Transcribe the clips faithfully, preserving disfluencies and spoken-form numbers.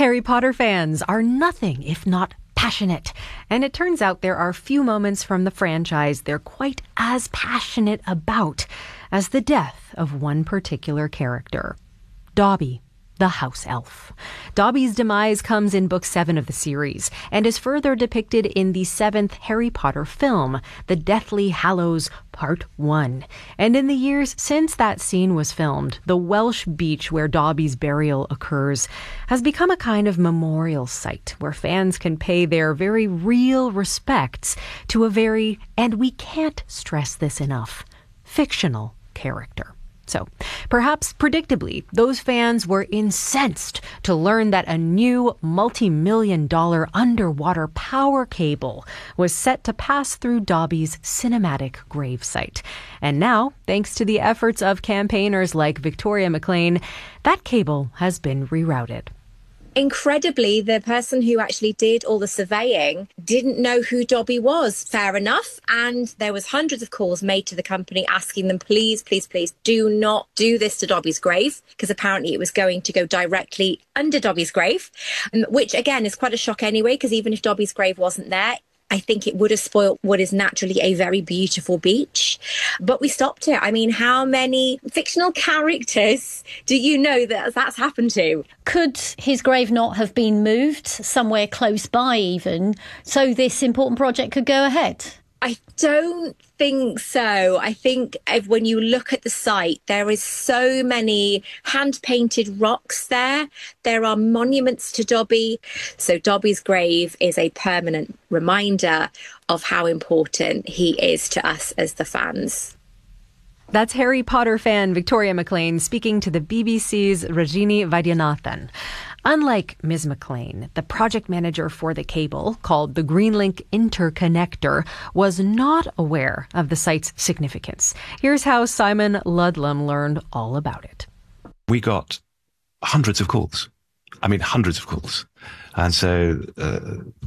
Harry Potter fans are nothing if not passionate. And it turns out there are few moments from the franchise they're quite as passionate about as the death of one particular character. Dobby, the house elf. Dobby's demise comes in book seven of the series and is further depicted in the seventh Harry Potter film, The Deathly Hallows Part one. And in the years since that scene was filmed, the Welsh beach where Dobby's burial occurs has become a kind of memorial site where fans can pay their very real respects to a very, and we can't stress this enough, fictional character. So, perhaps predictably, those fans were incensed to learn that a new multi-million dollar underwater power cable was set to pass through Dobby's cinematic gravesite. And now, thanks to the efforts of campaigners like Victoria McLean, that cable has been rerouted. Incredibly, the person who actually did all the surveying didn't know who Dobby was. Fair enough. And there was hundreds of calls made to the company asking them, please, please, please do not do this to Dobby's grave, because apparently it was going to go directly under Dobby's grave, which again is quite a shock anyway, because even if Dobby's grave wasn't there, I think it would have spoilt what is naturally a very beautiful beach. But we stopped it. I mean, how many fictional characters do you know that that's happened to? Could his grave not have been moved somewhere close by even, so this important project could go ahead? I don't think so. I think if, when you look at the site, there is so many hand-painted rocks there. There are monuments to Dobby. So Dobby's grave is a permanent reminder of how important he is to us as the fans. That's Harry Potter fan Victoria McLean speaking to the B B C's Rajini Vaidyanathan. Unlike Miz McLean, the project manager for the cable, called the Greenlink Interconnector, was not aware of the site's significance. Here's how Simon Ludlam learned all about it. We got hundreds of calls. I mean, hundreds of calls. And so uh,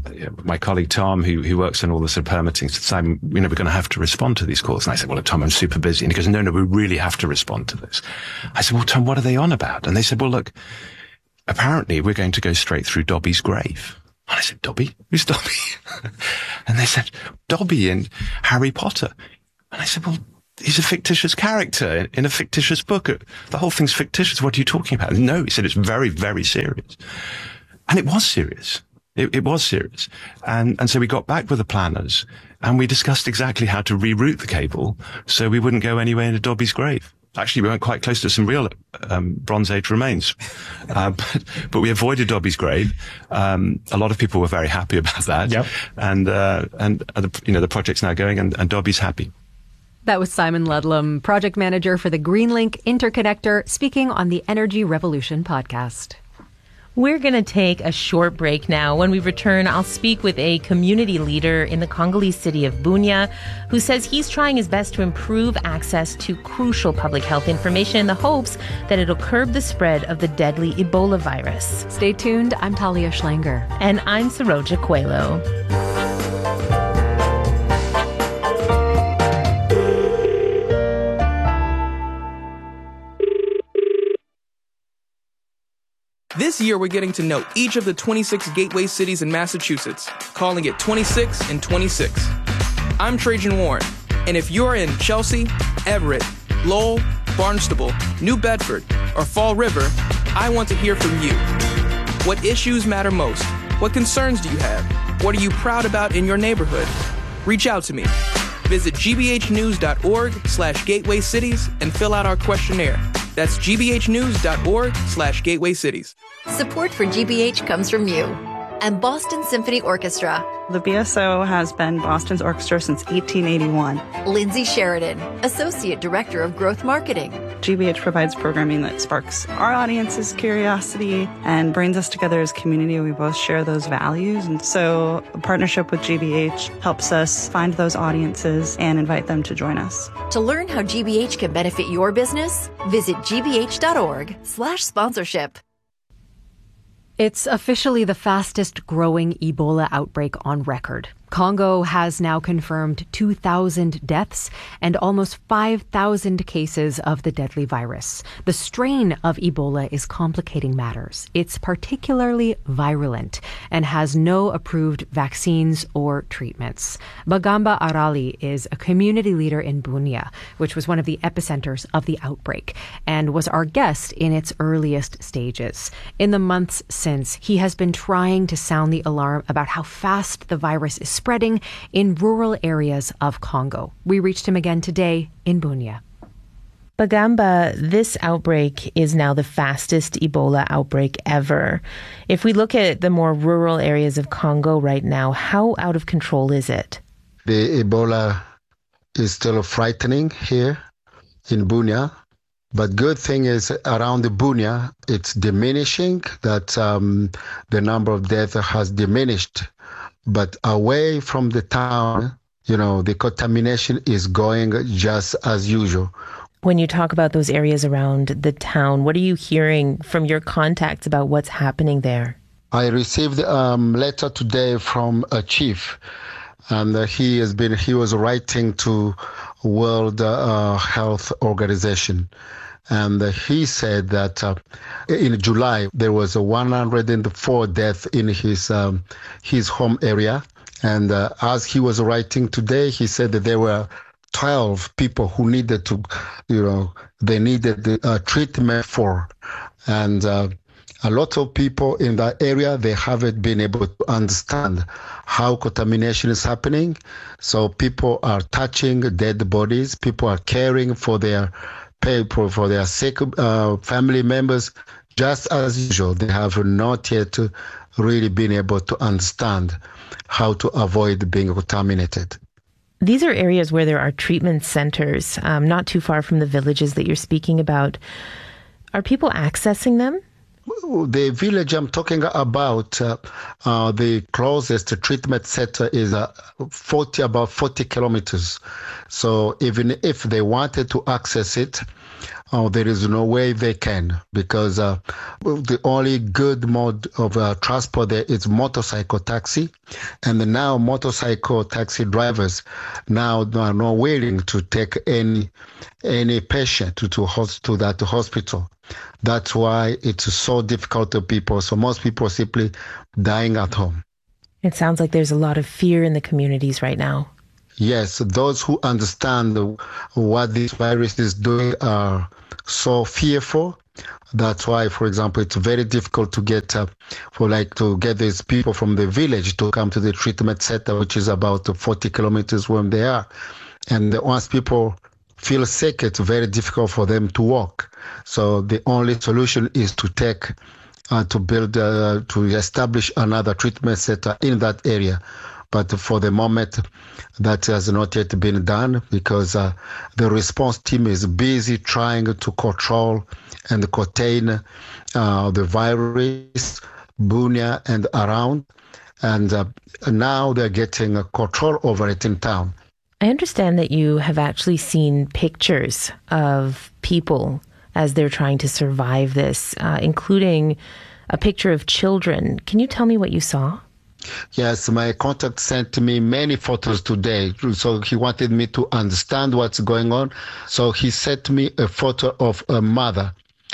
my colleague Tom, who, who works on all the sort of permitting, said, Simon, you know, we're going to have to respond to these calls. And I said, well, Tom, I'm super busy. And he goes, no, no, we really have to respond to this. I said, well, Tom, what are they on about? And they said, well, look, apparently we're going to go straight through Dobby's grave. And I said, Dobby? Who's Dobby? And they said, Dobby in Harry Potter. And I said, well, he's a fictitious character in a fictitious book. The whole thing's fictitious. What are you talking about? No, he said, it's very, very serious. And it was serious. It, it was serious. And, and so we got back with the planners and we discussed exactly how to reroute the cable so we wouldn't go anywhere into Dobby's grave. Actually, we went quite close to some real um, Bronze Age remains, uh, but, but we avoided Dobby's grave. Um, a lot of people were very happy about that, yep. and uh, and uh, the, you know the project's now going, and, and Dobby's happy. That was Simon Ludlam, project manager for the Greenlink Interconnector, speaking on the Energy Revolution podcast. We're going to take a short break now. When we return, I'll speak with a community leader in the Congolese city of Bunia who says he's trying his best to improve access to crucial public health information in the hopes that it'll curb the spread of the deadly Ebola virus. Stay tuned. I'm Talia Schlanger. And I'm Saroja Coelho. This year, we're getting to know each of the twenty-six gateway cities in Massachusetts, calling it twenty-six and twenty-six. I'm Trajan Warren, and if you're in Chelsea, Everett, Lowell, Barnstable, New Bedford, or Fall River, I want to hear from you. What issues matter most? What concerns do you have? What are you proud about in your neighborhood? Reach out to me. Visit gbhnews.org slash gateway cities and fill out our questionnaire. That's gbhnews.org slash gateway cities. Support for G B H comes from you and Boston Symphony Orchestra. The B S O has been Boston's orchestra since eighteen eighty-one. Lindsay Sheridan, Associate Director of Growth Marketing. G B H provides programming that sparks our audience's curiosity and brings us together as a community. We both share those values. And so a partnership with G B H helps us find those audiences and invite them to join us. To learn how G B H can benefit your business, visit gbh.org slash sponsorship. It's officially the fastest growing Ebola outbreak on record. Congo has now confirmed two thousand deaths and almost five thousand cases of the deadly virus. The strain of Ebola is complicating matters. It's particularly virulent and has no approved vaccines or treatments. Bagamba Arali is a community leader in Bunia, which was one of the epicenters of the outbreak, and was our guest in its earliest stages. In the months since, he has been trying to sound the alarm about how fast the virus is spreading in rural areas of Congo. We reached him again today in Bunia. Bagamba, this outbreak is now the fastest Ebola outbreak ever. If we look at the more rural areas of Congo right now, how out of control is it? The Ebola is still frightening here in Bunia. But good thing is around the Bunia, it's diminishing, that um, the number of deaths has diminished. But away from the town, you know, the contamination is going just as usual. When you talk about those areas around the town, what are you hearing from your contacts about what's happening there? I received a um, letter today from a chief, and uh, he has been, he was writing to World uh, Health Organization. And uh, he said that uh, in July, there was a one hundred four deaths in his um, his home area. And uh, as he was writing today, he said that there were twelve people who needed to, you know, they needed the uh, treatment for. And uh, a lot of people in that area, they haven't been able to understand how contamination is happening. So people are touching dead bodies. People are caring for their people, for their sick uh, family members, just as usual. They have not yet really been able to understand how to avoid being contaminated. These are areas where there are treatment centers, um, not too far from the villages that you're speaking about. Are people accessing them? The village I'm talking about, uh, uh, the closest treatment center is uh, forty, about forty kilometers. So even if they wanted to access it, uh, there is no way they can, because uh, the only good mode of uh, transport there is motorcycle taxi. And now motorcycle taxi drivers now are not willing to take any any patient to, to, host, to that hospital. That's why it's so difficult to people. So most people are simply dying at home. It sounds like there's a lot of fear in the communities right now. Yes, those who understand what this virus is doing are so fearful. That's why, for example, it's very difficult to get uh, for like to get these people from the village to come to the treatment center, which is about forty kilometers from they are. And once people feel sick, it's very difficult for them to walk. So the only solution is to take, uh, to build, uh, to establish another treatment center in that area. But for the moment, that has not yet been done, because uh, the response team is busy trying to control and contain uh, the virus, Bunia and around. And uh, now they're getting a control over it in town. I understand that you have actually seen pictures of people as they're trying to survive this, uh, including a picture of children. Can you tell me what you saw? Yes, my contact sent me many photos today. So he wanted me to understand what's going on. So he sent me a photo of a mother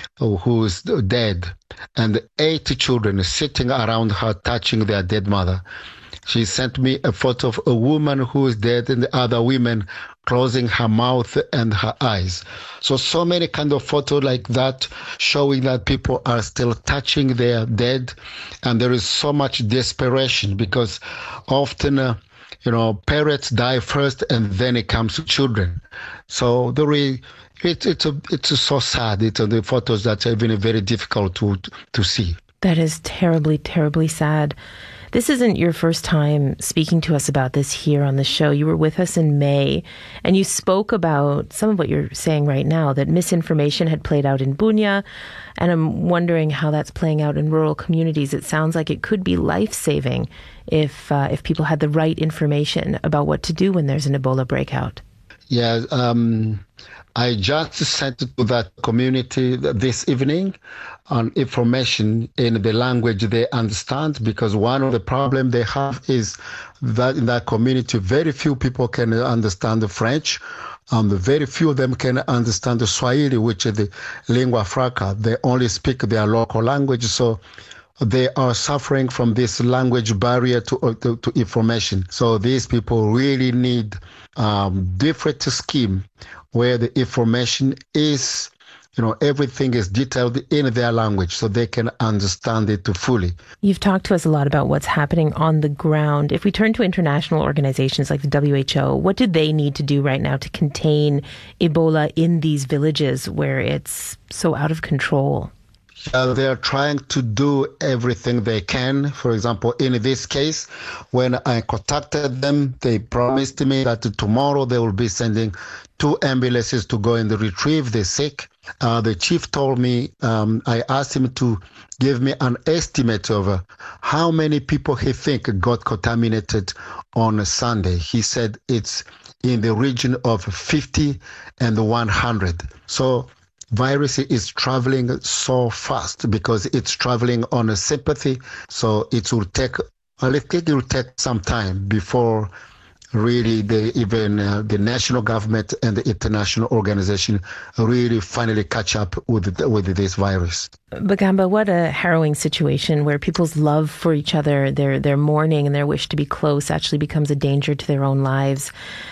who is dead and eight children sitting around her touching their dead mother. She sent me a photo of a woman who is dead and the other women closing her mouth and her eyes. So, so many kind of photos like that showing that people are still touching their dead. And there is so much desperation, because often, uh, you know, parents die first and then it comes to children. So the re- it, it's, a, it's so sad. It's uh, the photos that have been very difficult to, to see. That is terribly, terribly sad. This isn't your first time speaking to us about this here on the show. You were with us in May, and you spoke about some of what you're saying right now, that misinformation had played out in Bunia, and I'm wondering how that's playing out in rural communities. It sounds like it could be life-saving if uh, if people had the right information about what to do when there's an Ebola breakout. Yeah, um, I just sent to that community this evening on information in the language they understand, because one of the problems they have is that in that community, very few people can understand the French. Um, very few of them can understand the Swahili, which is the lingua franca. They only speak their local language, so they are suffering from this language barrier to, to, to information. So these people really need um, different scheme where the information is, you know, everything is detailed in their language so they can understand it fully. You've talked to us a lot about what's happening on the ground. If we turn to international organizations like the W H O, what do they need to do right now to contain Ebola in these villages where it's so out of control? Uh, they're trying to do everything they can. For example, in this case, when I contacted them, they promised me that tomorrow they will be sending two ambulances to go and retrieve the sick. Uh, the chief told me, um, I asked him to give me an estimate of uh, how many people he think got contaminated on Sunday. He said it's in the region of fifty and one hundred. So virus is traveling so fast because it's traveling on a sympathy. So it will take, well, it will take some time before really the, even uh, the national government and the international organization really finally catch up with with this virus. Bagamba, what a harrowing situation where people's love for each other, their their mourning and their wish to be close actually becomes a danger to their own lives.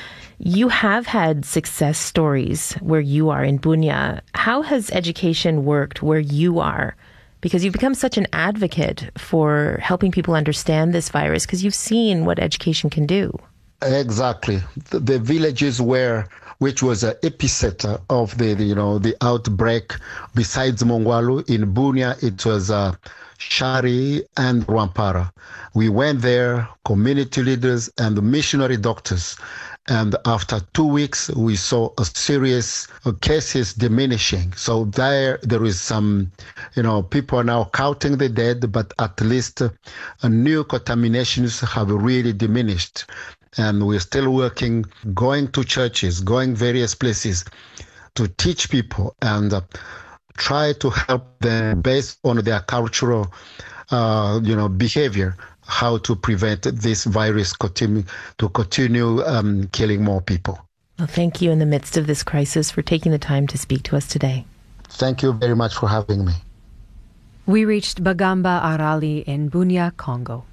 You have had success stories where you are in Bunia. How has education worked where you are? Because you've become such an advocate for helping people understand this virus because you've seen what education can do. Exactly. The, the villages where, which was an epicenter of the, the, you know, the outbreak, besides Mongwalu, in Bunia, it was uh, Shari and Rwampara. We went there, community leaders and missionary doctors. And after two weeks, we saw a serious uh, cases diminishing. So there, there is some, you know, people are now counting the dead, but at least uh, new contaminations have really diminished. And we're still working, going to churches, going various places to teach people and uh, try to help them based on their cultural, uh, you know, behavior, how to prevent this virus continue, to continue um, killing more people. Well, thank you in the midst of this crisis for taking the time to speak to us today. Thank you very much for having me. We reached Bagamba Arali in Bunia, Congo.